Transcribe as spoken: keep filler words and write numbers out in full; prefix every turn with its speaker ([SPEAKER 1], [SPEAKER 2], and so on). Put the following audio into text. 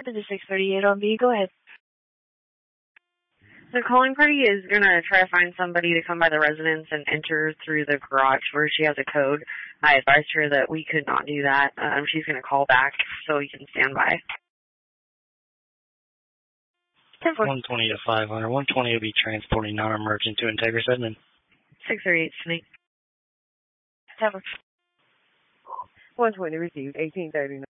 [SPEAKER 1] This is six thirty-eight on B. Go ahead.
[SPEAKER 2] The calling party is going to try to find somebody to come by the residence and enter through the garage where she has a code. I advised her that we could not do that. Um, she's going to call back so we can stand by.
[SPEAKER 3] one twenty to five hundred. one twenty will be transporting non-emergent to Integra Sedman.
[SPEAKER 2] six thirty-eight, Snake.
[SPEAKER 1] Temper.
[SPEAKER 4] one twenty received, eighteen thirty-nine.